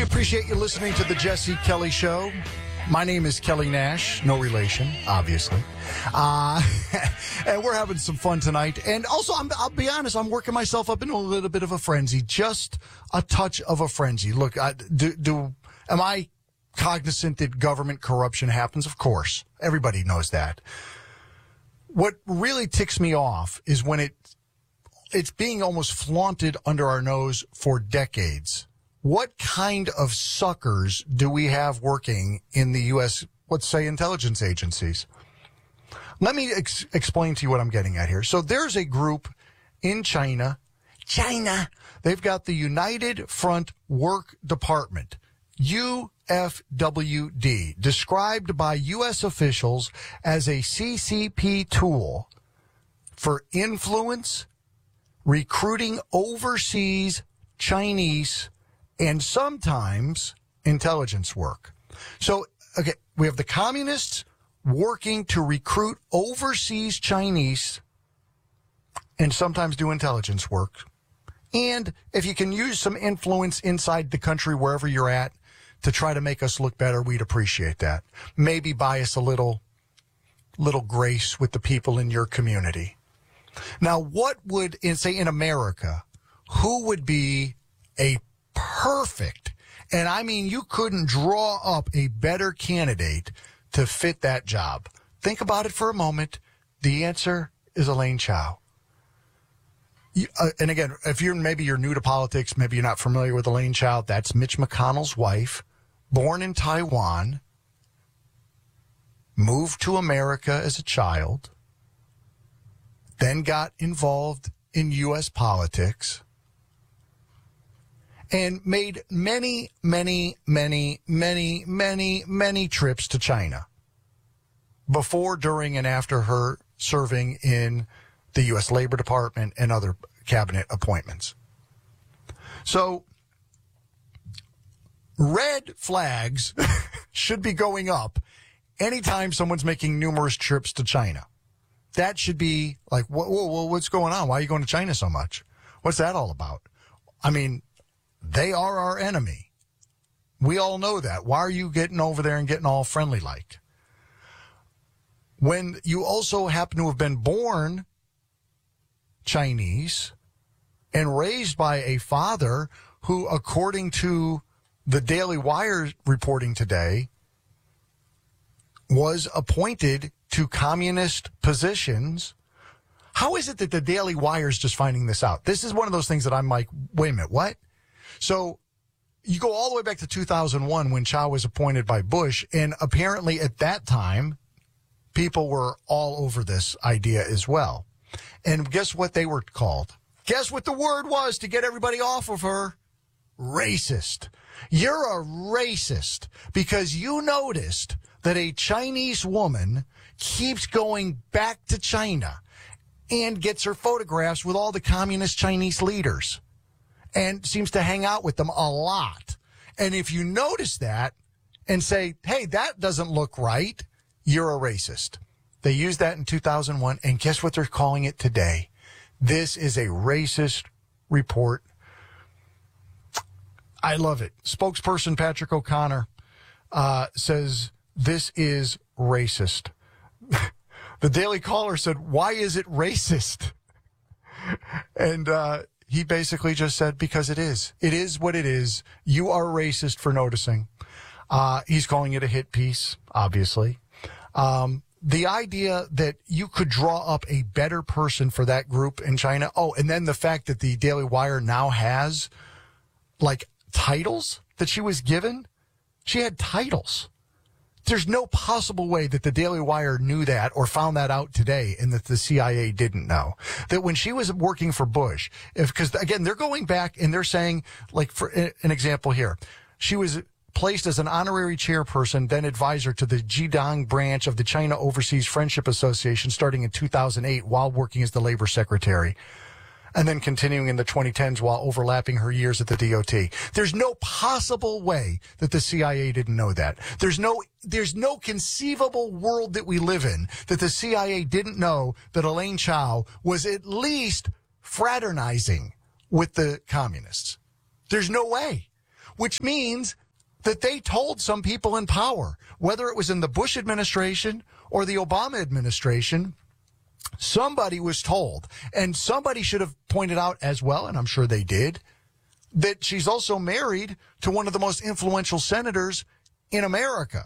Appreciate you listening to the Jesse Kelly Show. My name is Kelly Nash, no relation, obviously. And we're having some fun tonight. And also, I'll be honest, I'm working myself up into a little bit of a frenzy, just a touch of a frenzy. Look, am I cognizant that government corruption happens? Of course. Everybody knows that. What really ticks me off is when it's being almost flaunted under our nose for decades. What kind of suckers do we have working in the U.S., let's say, intelligence agencies? Let me explain to you what I'm getting at here. So there's a group in China. They've got the United Front Work Department, UFWD, described by U.S. officials as a CCP tool for influence, recruiting overseas Chinese, and sometimes intelligence work. So, okay, we have the communists working to recruit overseas Chinese and sometimes do intelligence work. And if you can use some influence inside the country, wherever you're at, to try to make us look better, we'd appreciate that. Maybe buy us a little grace with the people in your community. Now, what would, say in America, who would be a perfect, and I mean you couldn't draw up a better candidate to fit that job? Think about it for a moment. The answer is Elaine Chao. And again, if you're new to politics, maybe you're not familiar with Elaine Chao, that's Mitch McConnell's wife, born in Taiwan, moved to America as a child, then got involved in U.S. politics, and made many trips to China before, during, and after her serving in the U.S. Labor Department and other cabinet appointments. So, red flags should be going up anytime someone's making numerous trips to China. That should be like, whoa, what's going on? Why are you going to China so much? What's that all about? I mean, they are our enemy. We all know that. Why are you getting over there and getting all friendly like? When you also happen to have been born Chinese and raised by a father who, according to the Daily Wire reporting today, was appointed to communist positions. How is it that the Daily Wire is just finding this out? This is one of those things that I'm like, wait a minute, what? So you go all the way back to 2001 when Chao was appointed by Bush, and apparently at that time, people were all over this idea as well. And guess what they were called? Guess what the word was to get everybody off of her? Racist. You're a racist because you noticed that a Chinese woman keeps going back to China and gets her photographs with all the communist Chinese leaders and seems to hang out with them a lot. And if you notice that and say, hey, that doesn't look right, you're a racist. They used that in 2001, and guess what they're calling it today? This is a racist report. I love it. Spokesperson Patrick O'Connor says this is racist. The Daily Caller said, why is it racist? And he basically just said, because it is. It is what it is. You are racist for noticing. He's calling it a hit piece, obviously. The idea that you could draw up a better person for that group in China. Oh, and then the fact that the Daily Wire now has, like, titles that she was given. She had titles. There's no possible way that the Daily Wire knew that or found that out today and that the CIA didn't know. That when she was working for Bush, because, again, they're going back and they're saying, like, for an example here, she was placed as an honorary chairperson, then advisor to the Jidong branch of the China Overseas Friendship Association starting in 2008 while working as the labor secretary, and then continuing in the 2010s while overlapping her years at the DOT. There's no possible way that the CIA didn't know that. There's no conceivable world that we live in that the CIA didn't know that Elaine Chao was at least fraternizing with the communists. There's no way. which means that they told some people in power, whether it was in the Bush administration or the Obama administration, somebody was told, and somebody should have pointed out as well, and I'm sure they did, that she's also married to one of the most influential senators in America.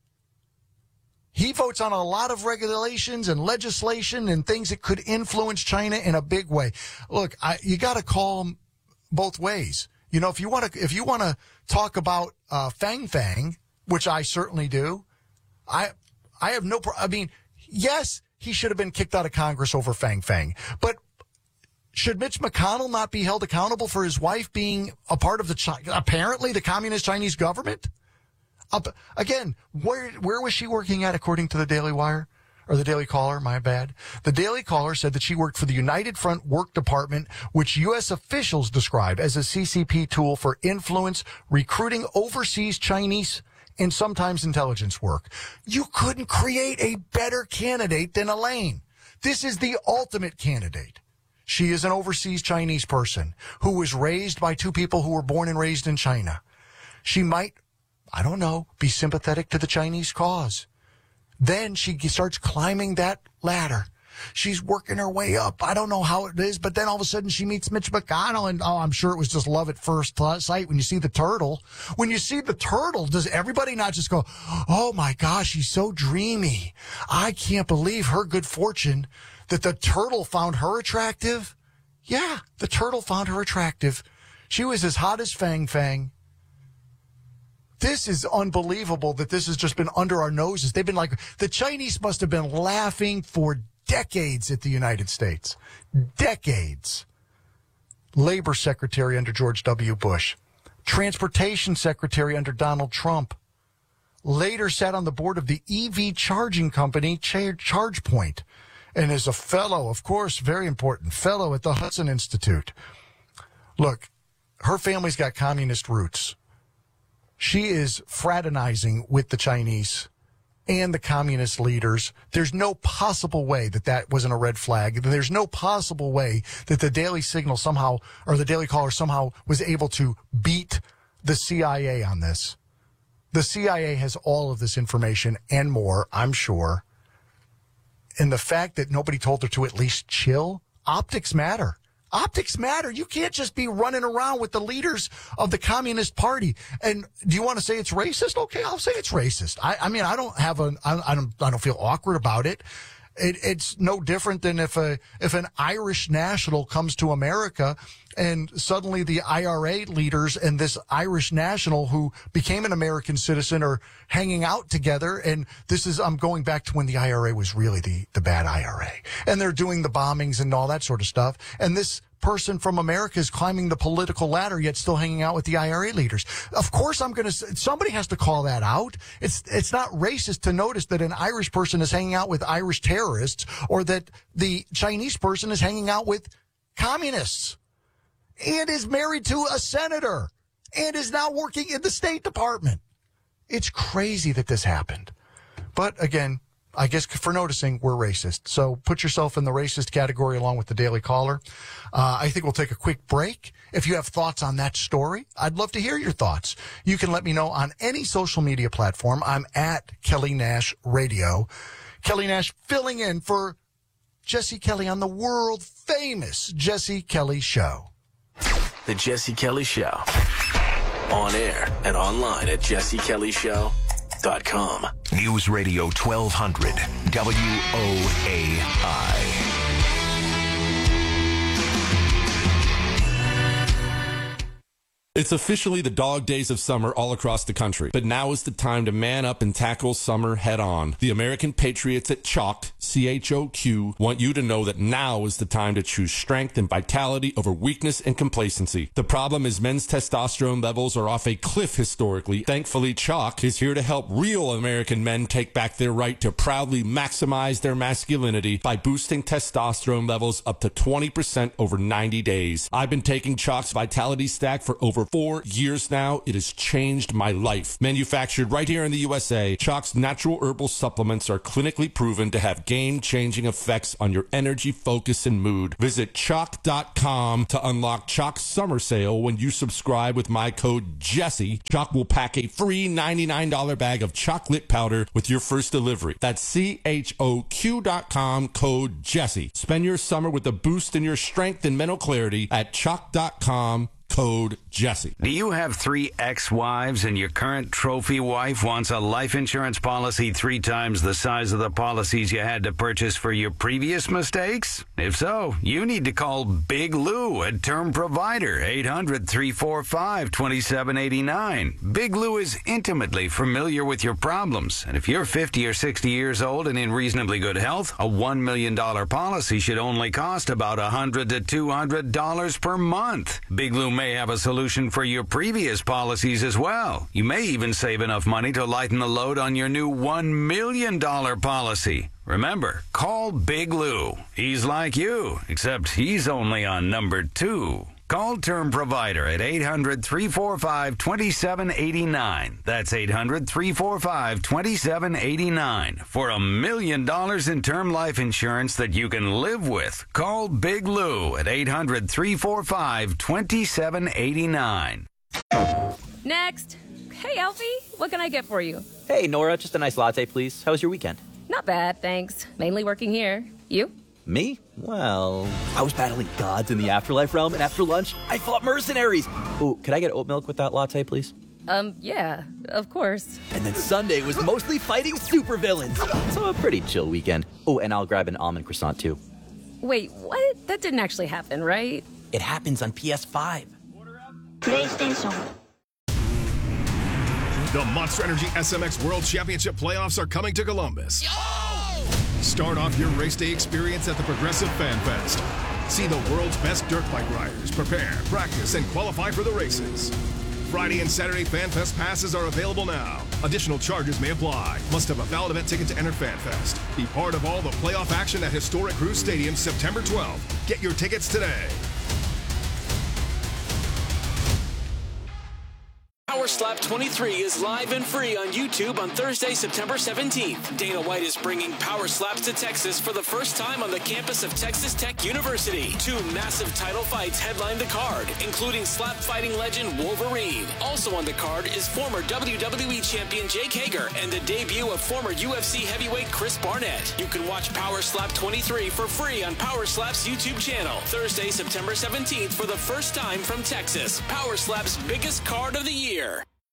He votes on a lot of regulations and legislation and things that could influence China in a big way. Look, you got to call them both ways. You know, if you want to talk about Fang Fang, which I certainly do, I have no problem. I mean, yes, he should have been kicked out of Congress over Fang Fang, but should Mitch McConnell not be held accountable for his wife being a part of apparently the communist Chinese government? Again, where was she working at according to the Daily Wire? Or the Daily Caller, my bad. The Daily Caller said that she worked for the United Front Work Department, which U.S. officials describe as a CCP tool for influence, recruiting overseas Chinese, and sometimes intelligence work. You couldn't create a better candidate than Elaine. This is the ultimate candidate. She is an overseas Chinese person who was raised by two people who were born and raised in China. She might, I don't know, be sympathetic to the Chinese cause. Then she starts climbing that ladder. She's working her way up. I don't know how it is, but then all of a sudden she meets Mitch McConnell, and I'm sure it was just love at first sight when you see the turtle. When you see the turtle, does everybody not just go, oh my gosh, he's so dreamy. I can't believe her good fortune that the turtle found her attractive? Yeah, the turtle found her attractive. She was as hot as Fang Fang. This is unbelievable that this has just been under our noses. They've been like, the Chinese must have been laughing for decades at the United States. Decades. Labor Secretary under George W. Bush. Transportation Secretary under Donald Trump. Later sat on the board of the EV charging company, ChargePoint. And is a fellow, of course, very important, fellow at the Hudson Institute. Look, her family's got communist roots. She is fraternizing with the Chinese and the communist leaders. There's no possible way that that wasn't a red flag. There's no possible way that the Daily Signal somehow, or the Daily Caller somehow was able to beat the CIA on this. The CIA has all of this information and more, I'm sure. And the fact that nobody told her to at least chill, optics matter. Optics matter. You can't just be running around with the leaders of the Communist Party. And do you want to say it's racist? Okay, I'll say it's racist. I mean, I don't feel awkward about it. It's no different than if an Irish national comes to America and suddenly the IRA leaders and this Irish national who became an American citizen are hanging out together. And I'm going back to when the IRA was really the bad IRA. And they're doing the bombings and all that sort of stuff. And this person from America is climbing the political ladder, yet still hanging out with the IRA leaders. Of course, somebody has to call that out. It's not racist to notice that an Irish person is hanging out with Irish terrorists, or that the Chinese person is hanging out with communists and is married to a senator and is now working in the State Department. It's crazy that this happened. But again, I guess for noticing, we're racist. So put yourself in the racist category along with the Daily Caller. I think we'll take a quick break. If you have thoughts on that story, I'd love to hear your thoughts. You can let me know on any social media platform. I'm at Kelly Nash Radio. Kelly Nash filling in for Jesse Kelly on the world famous Jesse Kelly Show. The Jesse Kelly Show. On air and online at jessekellyshow.com. News Radio 1200 WOAI. It's officially the dog days of summer all across the country, but now is the time to man up and tackle summer head on. The American Patriots at Chalk, CHOQ, want you to know that now is the time to choose strength and vitality over weakness and complacency. The problem is men's testosterone levels are off a cliff historically. Thankfully, Chalk is here to help real American men take back their right to proudly maximize their masculinity by boosting testosterone levels up to 20% over 90 days. I've been taking Chalk's Vitality Stack for over 4 years now. It has changed my life. Manufactured right here in the USA, Chalk's natural herbal supplements are clinically proven to have game-changing effects on your energy, focus, and mood. Visit Chalk.com to unlock Chalk's summer sale. When you subscribe with my code Jesse, Chalk will pack a free $99 bag of chocolate powder with your first delivery. That's CHOQ.com, code Jesse. Spend your summer with a boost in your strength and mental clarity at Chalk.com, code Jesse. Do you have 3 ex-wives and your current trophy wife wants a life insurance policy 3 times the size of the policies you had to purchase for your previous mistakes? If so, you need to call Big Lou at Term Provider, 800-345-2789. Big Lou is intimately familiar with your problems, and if you're 50 or 60 years old and in reasonably good health, a $1 million policy should only cost about $100 to $200 per month. Big Lou may have a solution for your previous policies as well. You may even save enough money to lighten the load on your new $1 million policy. Remember, call Big Lou. He's like you, except he's only on number 2. Call Term Provider at 800-345-2789. That's 800-345-2789. For $1 million in term life insurance that you can live with. Call Big Lou at 800-345-2789. Next. Hey, Alfie, what can I get for you? Hey, Nora, just a nice latte, please. How was your weekend? Not bad, thanks. Mainly working here. You? Me? Well, I was battling gods in the afterlife realm, and after lunch, I fought mercenaries. Ooh, could I get oat milk with that latte, please? Yeah, of course. And then Sunday was mostly fighting supervillains. So a pretty chill weekend. Oh, and I'll grab an almond croissant, too. Wait, what? That didn't actually happen, right? It happens on PS5. PlayStation. The Monster Energy SMX World Championship playoffs are coming to Columbus. Start off your race day experience at the Progressive Fan Fest. See the world's best dirt bike riders prepare, practice, and qualify for the races. Friday and Saturday Fan Fest passes are available now. Additional charges may apply. Must have a valid event ticket to enter Fan Fest. Be part of all the playoff action at historic Cruise Stadium September 12th. Get your tickets today. Power Slap 23 is live and free on YouTube on Thursday, September 17th. Dana White is bringing Power Slaps to Texas for the first time on the campus of Texas Tech University. 2 massive title fights headline the card, including slap fighting legend Wolverine. Also on the card is former WWE champion Jake Hager and the debut of former UFC heavyweight Chris Barnett. You can watch Power Slap 23 for free on Power Slap's YouTube channel. Thursday, September 17th for the first time from Texas. Power Slap's biggest card of the year.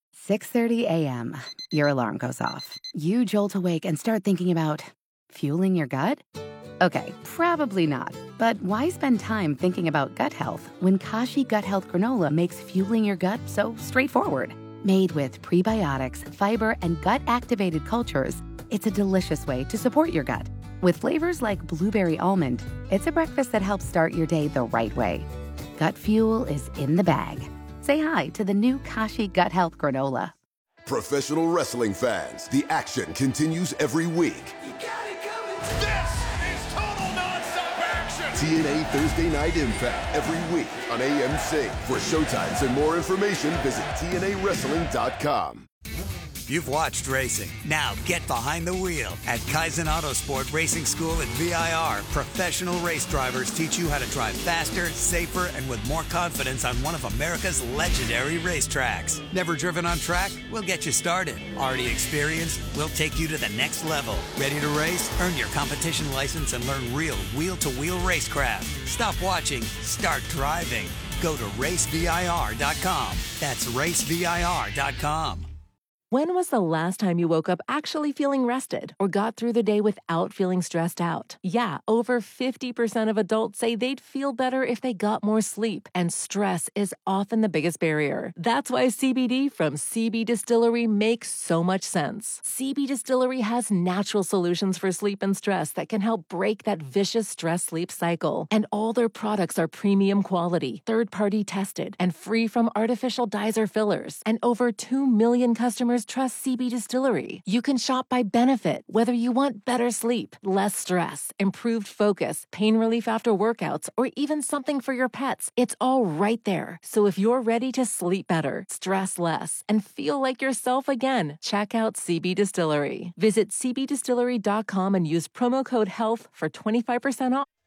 6:30 a.m. Your alarm goes off. You jolt awake and start thinking about fueling your gut? Okay, probably not. But why spend time thinking about gut health when Kashi Gut Health Granola makes fueling your gut so straightforward? Made with prebiotics, fiber, and gut-activated cultures, it's a delicious way to support your gut. With flavors like blueberry almond, it's a breakfast that helps start your day the right way. Gut fuel is in the bag. Say hi to the new Kashi Gut Health Granola. Professional wrestling fans, the action continues every week. You got it coming. This is total nonstop action. TNA Thursday Night Impact every week on AMC. For showtimes and more information, visit TNAWrestling.com. You've watched racing. Now get behind the wheel. At Kaizen Autosport Racing School at VIR, professional race drivers teach you how to drive faster, safer, and with more confidence on one of America's legendary racetracks. Never driven on track? We'll get you started. Already experienced? We'll take you to the next level. Ready to race? Earn your competition license and learn real wheel-to-wheel racecraft. Stop watching. Start driving. Go to racevir.com. That's racevir.com. When was the last time you woke up actually feeling rested or got through the day without feeling stressed out? Yeah, over 50% of adults say they'd feel better if they got more sleep, and stress is often the biggest barrier. That's why CBD from CB Distillery makes so much sense. CB Distillery has natural solutions for sleep and stress that can help break that vicious stress-sleep cycle. And all their products are premium quality, third-party tested, and free from artificial dyes or fillers. And over 2 million customers customers trust CB Distillery. You can shop by benefit, whether you want better sleep, less stress, improved focus, pain relief after workouts, or even something for your pets. It's all right there. So if you're ready to sleep better, stress less, and feel like yourself again, check out CB Distillery. Visit cbdistillery.com and use promo code HEALTH for 25% off.